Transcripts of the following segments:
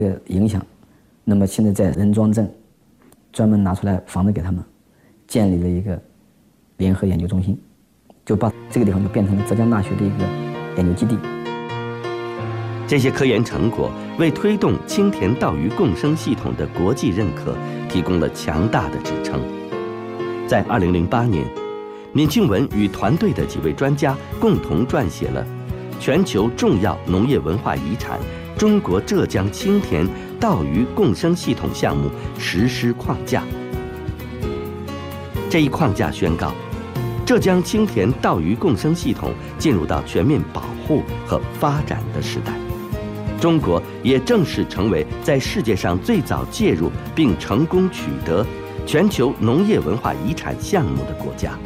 影响。那么现在在任庄镇专门拿出来房子给他们，建立了一个联合研究中心，就把这个地方就变成了浙江大学的一个研究基地。 这些科研成果为推动青田道鱼共生系统的国际认可提供了强大的支撑。在2008年，闵庆文与团队的几位专家共同撰写了《全球重要农业文化遗产中国浙江青田道鱼共生系统项目实施框架》。这一框架宣告，浙江青田道鱼共生系统进入到全面保护和发展的时代。中国也正式成为在世界上最早介入并成功取得全球农业文化遗产项目的国家。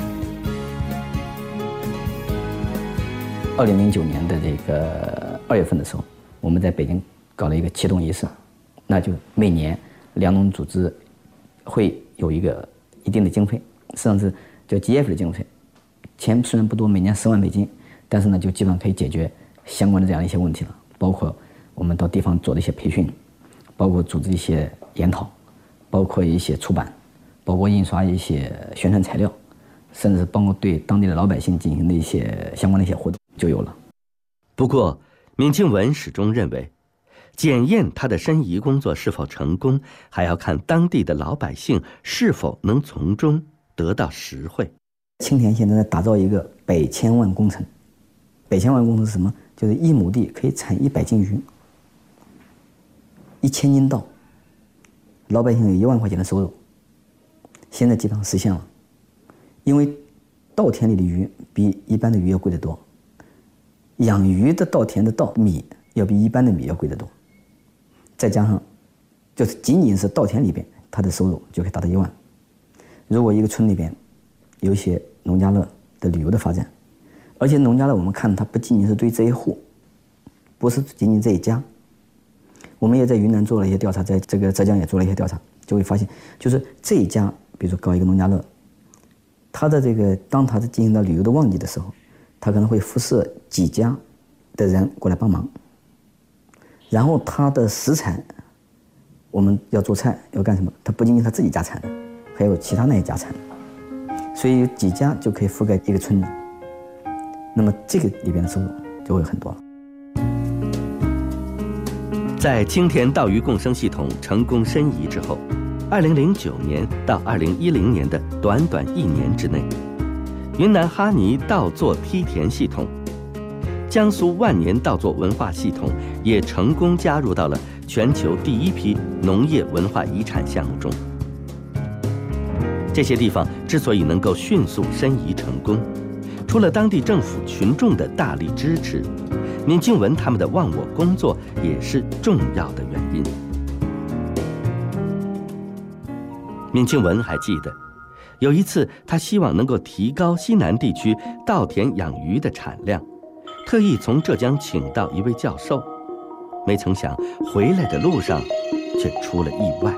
2009年的这个2月份的时候，我们在北京搞了一个启动仪式，那就每年粮农组织会有一个一定的经费，实际上是叫 GF 的经费，钱虽然不多，每年10万美金，但是呢，就基本上可以解决相关的这样一些问题了，包括我们到地方做的一些培训，包括组织一些研讨，包括一些出版，包括印刷一些宣传材料，甚至是包括对当地的老百姓进行的一些相关的一些活动就有了。 不过，闵庆文始终认为，检验他的申遗工作是否成功，还要看当地的老百姓是否能从中得到实惠。 青田现在在打造一个100千万工程，100千万工程是什么？就是1亩地可以产100斤鱼，1000斤稻，老百姓有1万块钱的收入。现在基本上实现了，因为稻田里的鱼比一般的鱼要贵得多，养鱼的稻田的稻米要比一般的米要贵得多，再加上就是仅仅是稻田里边，它的收入就可以达到1万。如果一个村里边有一些农家乐的旅游的发展，而且农家乐我们看它不仅仅是对这一户，不是仅仅这一家，我们也在云南做了一些调查，在这个浙江也做了一些调查，就会发现，就是这一家，比如说搞一个农家乐，他的这个当他进行到旅游的旺季的时候，他可能会辐射几家的人过来帮忙，然后他的食材，我们要做菜要干什么？他不仅仅他自己家产的，还有其他那些家产的，所以有几家就可以覆盖一个村子，那么这个里边的收入就会很多了。 在青田道鱼共生系统成功申遗之后，2009年到2010年的短短1年之内，云南哈尼稻作梯田系统、江苏万年稻作文化系统也成功加入到了全球第一批农业文化遗产项目中。这些地方之所以能够迅速申遗成功，除了当地政府群众的大力支持，闵庆文他们的忘我工作也是重要的原因。闵庆文还记得，有一次他希望能够提高西南地区稻田养鱼的产量，特意从浙江请到一位教授，没曾想回来的路上却出了意外。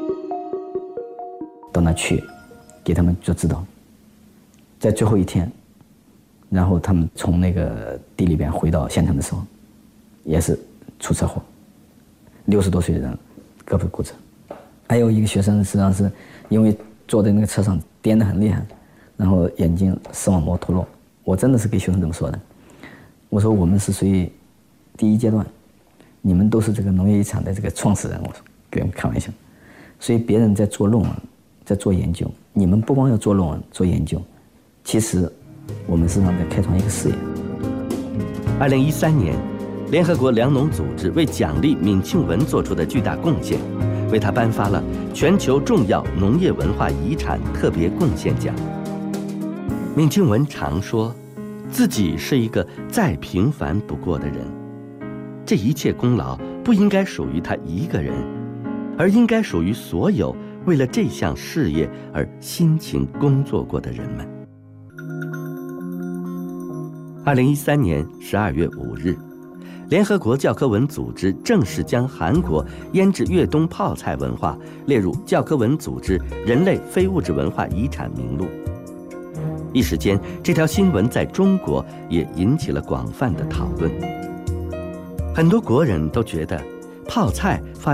到那去给他们做指导，在最后一天，然后他们从那个地里边回到县城的时候，也是出车祸，60多岁的人胳膊骨折。还有一个学生实际上是因为坐在那个车上颠得很厉害，然后眼睛视网膜脱落。我真的是给学生这么说的，我说我们是属于第一阶段，你们都是这个农业遗产的这个创始人，我说给他们开玩笑。所以别人在做论文，在做研究，你们不光要做论文做研究，其实我们实际上在开创一个事业。 2013年，联合国粮农组织为奖励闵庆文做出的巨大贡献，为他颁发了全球重要农业文化遗产特别贡献奖。闵庆文常说，自己是一个再平凡不过的人，这一切功劳不应该属于他一个人，而应该属于所有为了这项事业而辛勤工作过的人们。2013年12月5日，联合国教科文组织正式将韩国腌制越冬泡菜文化列入教科文组织人类非物质文化遗产名录。一时间，这条新闻在中国也引起了广泛的讨论。很多国人都觉得泡菜发